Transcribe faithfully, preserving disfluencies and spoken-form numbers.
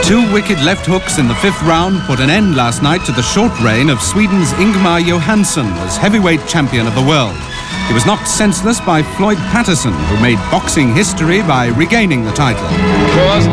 Two wicked left hooks in the fifth round put an end last night to the short reign of Sweden's Ingmar Johansson as heavyweight champion of the world. He was knocked senseless by Floyd Patterson, who made boxing history by regaining the title.